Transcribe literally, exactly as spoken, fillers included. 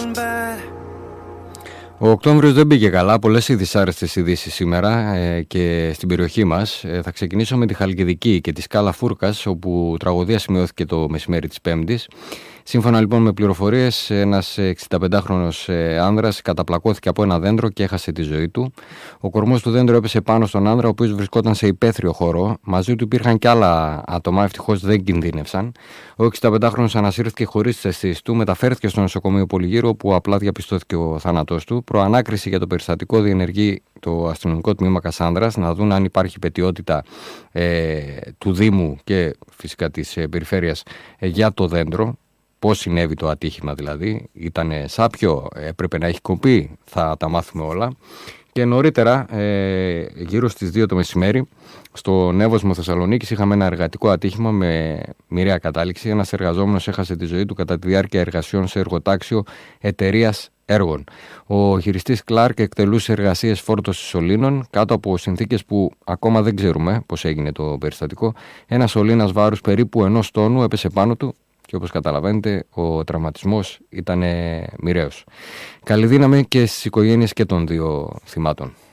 Ο Οκτώβριος δεν πήγε καλά, πολλές οι δυσάρεστες ειδήσεις σήμερα ε, και στην περιοχή μας. Ε, θα ξεκινήσω με τη Χαλκιδική και τη σκάλα Φούρκας, όπου τραγωδία σημειώθηκε το μεσημέρι της Πέμπτης. Σύμφωνα λοιπόν με πληροφορίες, ένας εξηνταπεντάχρονος άνδρας καταπλακώθηκε από ένα δέντρο και έχασε τη ζωή του. Ο κορμός του δέντρου έπεσε πάνω στον άνδρα, ο οποίος βρισκόταν σε υπαίθριο χώρο. Μαζί του υπήρχαν και άλλα άτομα, ευτυχώς δεν κινδύνευσαν. Ο εξηνταπεντάχρονος ανασύρθηκε χωρίς τις αισθήσεις του, μεταφέρθηκε στο νοσοκομείο Πολυγύρου, όπου απλά διαπιστώθηκε ο θάνατός του. Προανάκριση για το περιστατικό διενεργεί το αστυνομικό τμήμα Κασάνδρας, να δουν αν υπάρχει πετιότητα ε, του Δήμου και φυσικά της ε, περιφέρειας ε, για το δέντρο. Πώς συνέβη το ατύχημα δηλαδή, ήτανε σάπιο, έπρεπε να έχει κοπεί, θα τα μάθουμε όλα. Και νωρίτερα, ε, γύρω στις δύο το μεσημέρι, στο Νεύοσμο Θεσσαλονίκης είχαμε ένα εργατικό ατύχημα με μοιραία κατάληξη. Ένας εργαζόμενος έχασε τη ζωή του κατά τη διάρκεια εργασιών σε εργοτάξιο εταιρείας έργων. Ο χειριστής Κλάρκ εκτελούσε εργασίες φόρτωσης σωλήνων κάτω από συνθήκες που ακόμα δεν ξέρουμε πώς έγινε το περιστατικό. Ένας σωλήνας βάρους περίπου ενός τόνου έπεσε πάνω του. Και όπως καταλαβαίνετε, ο τραυματισμός ήταν μοιραίος. Καλή δύναμη και στις οικογένειες και των δύο θυμάτων.